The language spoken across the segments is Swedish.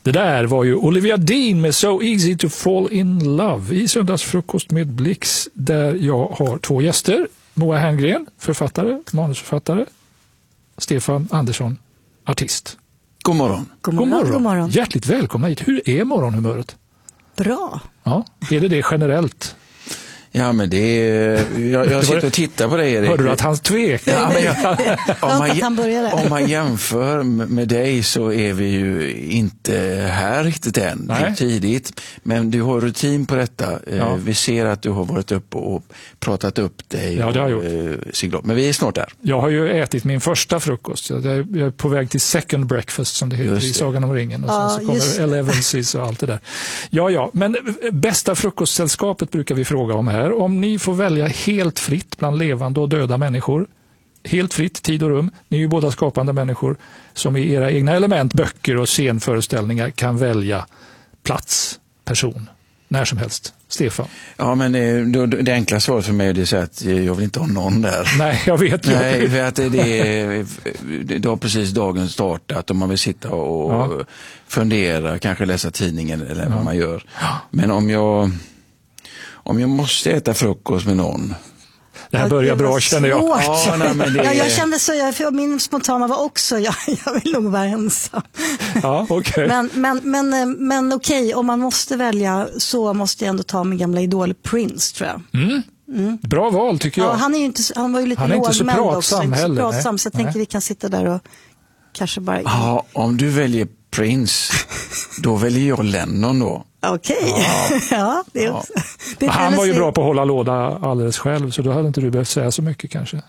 Det där var ju Olivia Dean med So Easy to Fall in Love i Söndagsfrukost med Blix, där jag har 2 gäster. Moa Herngren, författare, manusförfattare. Stefan Andersson, artist. God morgon. God morgon. God morgon. Hjärtligt välkomna hit. Hur är morgonhumöret? Bra. Ja, är det generellt? Ja, men det är... Jag sitter och tittar på dig, Erik. Hörde du att han tvekar? Ja, om man jämför med dig så är vi ju inte här riktigt än. Det är tidigt. Men du har rutin på detta. Ja. Vi ser att du har varit uppe och pratat upp dig. Ja, det har jag gjort. Men vi är snart där. Jag har ju ätit min första frukost. Jag är på väg till second breakfast, som det heter i Sagan om ringen. Och sen så kommer Elevenses och allt det där. Ja, men bästa frukostsällskapet brukar vi fråga om här. Om ni får välja helt fritt bland levande och döda människor, helt fritt, tid och rum, ni är ju båda skapande människor som i era egna element, böcker och scenföreställningar kan välja plats, person, när som helst. Stefan? Ja, men det enkla svaret för mig är det att jag vill inte ha någon där. Nej, jag vet ju. Nej, för att det har precis dagen startat och man vill sitta och fundera, kanske läsa tidningen eller vad man gör. Men om jag måste äta frukost med någon. Det här börjar bra, känner jag. Jag kände så, för min spontana var också, jag vill nog vara ensam. Ja, okej. Men okej, om man måste välja så måste jag ändå ta min gamla idol Prince, tror jag. Bra val, tycker jag. Ja, han var ju lite lågmäld också. Inte så pratsam så jag tänker vi kan sitta där och kanske bara... Ja, om du väljer Prince, då väljer jag Lennon då. Okej. Ja, det är också. Han var ju bra på att hålla låda alldeles själv, så då hade inte du behövt säga så mycket kanske.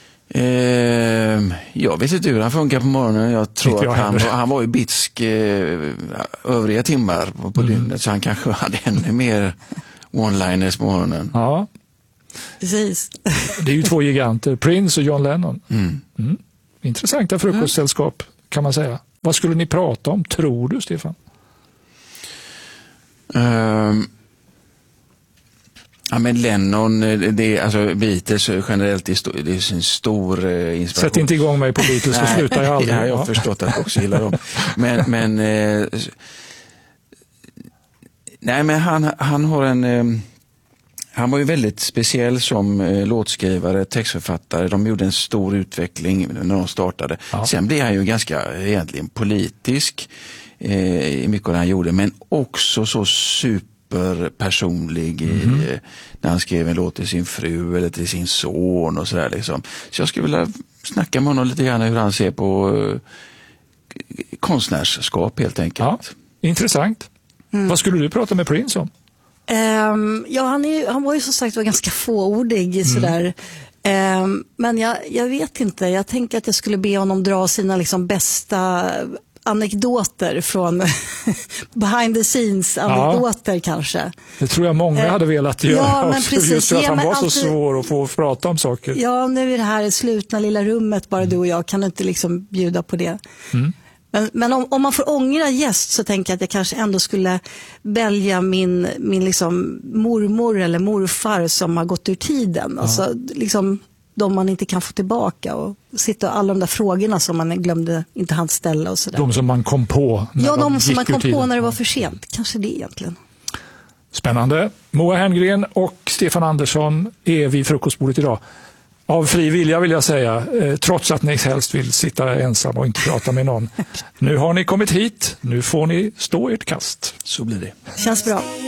Jag vet inte hur han funkar på morgonen. Jag tror att han var ju bitsk övriga timmar på dygnet, så han kanske hade ännu mer one-liners på morgonen. Ja. Precis. Det är ju 2 giganter, Prince och John Lennon. Intressanta frukostsällskap, kan man säga. Vad skulle ni prata om, tror du, Stefan? Ja, men Lennon, alltså Beatles generellt, det är en stor inspiration. Sätt inte igång mig på Beatles, så slutar jag aldrig. Jag har förstått att jag också gillar dem. Men han har han var ju väldigt speciell som låtskrivare, textförfattare. De gjorde en stor utveckling när de startade. Ja. Sen blev han ju ganska egentligen politisk i mycket av det han gjorde, men också så superpersonlig när han skrev en låt till sin fru eller till sin son och sådär liksom. Så jag skulle vilja snacka med honom lite grann hur han ser på konstnärskap helt enkelt. Ja, intressant. Vad skulle du prata med Prince om? Han var ju som sagt ganska fåordig sådär. Men jag vet inte. Jag tänker att jag skulle be honom dra sina liksom bästa anekdoter från behind the scenes anekdoter kanske. Det tror jag många hade velat göra. Ja, men precis. Just för att han var så svår att få prata om saker. Ja, nu är det här slutna lilla rummet, bara du och jag kan inte liksom bjuda på det. Men om man får ångra gäst, så tänker jag att jag kanske ändå skulle välja min liksom mormor eller morfar som har gått ur tiden. Alltså liksom de man inte kan få tillbaka, och sitta alla de där frågorna som man glömde, inte hann ställa och sådär. De som man kom på när de som man kom på när det var för sent. Kanske det egentligen. Spännande. Moa Herngren och Stefan Andersson är vid frukostbordet idag. Av fri vilja, vill jag säga, trots att ni helst vill sitta ensam och inte prata med någon. Nu har ni kommit hit, nu får ni stå ert kast. Så blir det. Känns bra.